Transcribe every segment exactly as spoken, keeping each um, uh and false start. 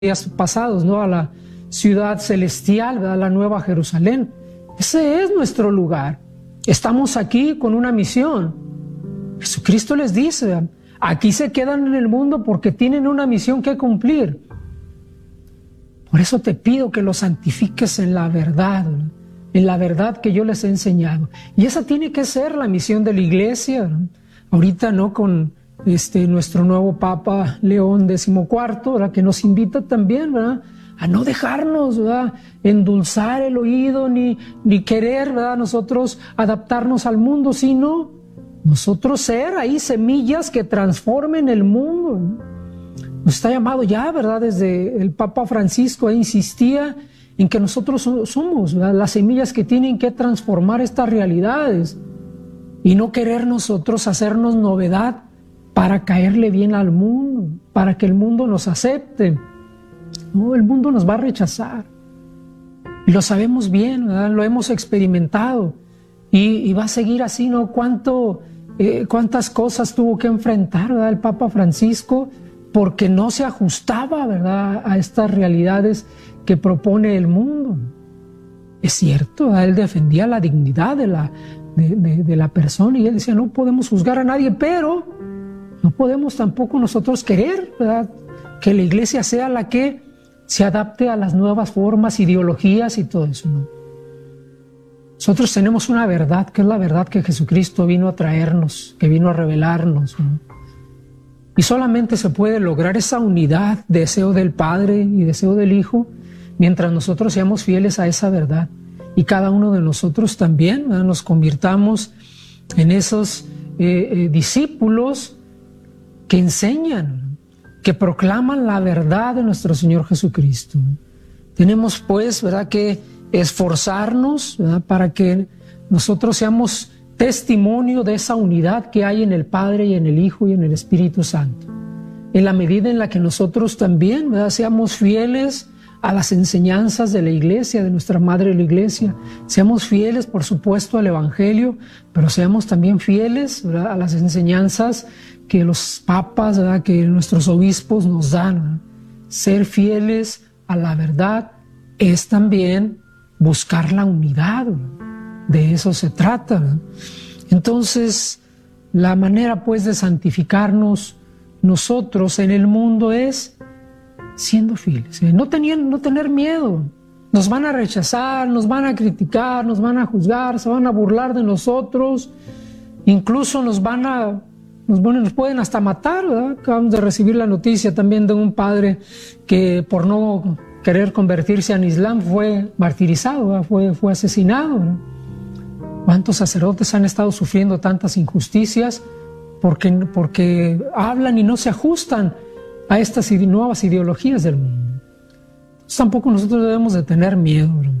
días pasados, ¿no? A la ciudad celestial, ¿verdad? La Nueva Jerusalén. Ese es nuestro lugar. Estamos aquí con una misión. Jesucristo les dice, aquí se quedan en el mundo porque tienen una misión que cumplir. Por eso te pido que los santifiques en la verdad, ¿no? En la verdad que yo les he enseñado. Y esa tiene que ser la misión de la iglesia, ¿no? Ahorita, ¿no? Con este, nuestro nuevo Papa León decimocuarto, ¿verdad? Que nos invita también, ¿verdad? A no dejarnos, ¿verdad? Endulzar el oído, ni, ni querer, ¿verdad? Nosotros adaptarnos al mundo, sino nosotros ser ahí semillas que transformen el mundo, ¿no? Nos está llamado ya, ¿verdad? Desde el Papa Francisco eh, insistía en que nosotros somos, ¿verdad? Las semillas que tienen que transformar estas realidades y no querer nosotros hacernos novedad para caerle bien al mundo, para que el mundo nos acepte. No, el mundo nos va a rechazar. Y lo sabemos bien, ¿verdad? Lo hemos experimentado. Y, y va a seguir así, ¿no? ¿Cuánto, eh, cuántas cosas tuvo que enfrentar, ¿verdad? El Papa Francisco, porque no se ajustaba, ¿verdad? A estas realidades que propone el mundo. Es cierto, ¿verdad? Él defendía la dignidad de la, de, de, de la persona y él decía, no podemos juzgar a nadie, pero no podemos tampoco nosotros querer, ¿verdad? Que la iglesia sea la que se adapte a las nuevas formas, ideologías y todo eso, ¿no? Nosotros tenemos una verdad, que es la verdad que Jesucristo vino a traernos, que vino a revelarnos, ¿no? Y solamente se puede lograr esa unidad, deseo del Padre y deseo del Hijo, mientras nosotros seamos fieles a esa verdad. Y cada uno de nosotros también, ¿verdad? Nos convirtamos en esos eh, eh, discípulos que enseñan, que proclaman la verdad de nuestro Señor Jesucristo. Tenemos pues, ¿verdad?, que esforzarnos, ¿verdad?, para que nosotros seamos testimonio de esa unidad que hay en el Padre y en el Hijo y en el Espíritu Santo. En la medida en la que nosotros también, ¿verdad?, seamos fieles a las enseñanzas de la Iglesia, de nuestra Madre la Iglesia, seamos fieles, por supuesto, al Evangelio, pero seamos también fieles, ¿verdad?, a las enseñanzas que los papas, ¿verdad?, que nuestros obispos nos dan, ¿verdad? Ser fieles a la verdad es también buscar la unidad, ¿verdad? De eso se trata, ¿verdad? Entonces, la manera pues de santificarnos nosotros en el mundo es siendo fieles, ¿eh? no, tenían, no tener miedo. Nos van a rechazar, nos van a criticar, nos van a juzgar, se van a burlar de nosotros, incluso nos van a Nos, bueno, nos pueden hasta matar, ¿verdad? Acabamos de recibir la noticia también de un padre que por no querer convertirse al Islam fue martirizado, ¿verdad? Fue, fue asesinado, ¿verdad? ¿Cuántos sacerdotes han estado sufriendo tantas injusticias porque, porque hablan y no se ajustan a estas nuevas ideologías del mundo? Entonces, tampoco nosotros debemos de tener miedo, ¿verdad?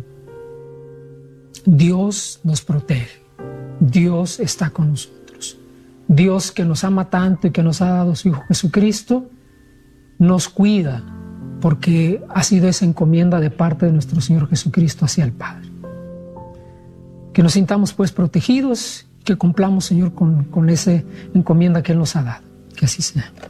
Dios nos protege, Dios está con nosotros. Dios, que nos ama tanto y que nos ha dado su Hijo Jesucristo, nos cuida porque ha sido esa encomienda de parte de nuestro Señor Jesucristo hacia el Padre. Que nos sintamos pues protegidos, que cumplamos, Señor, con, con esa encomienda que Él nos ha dado. Que así sea.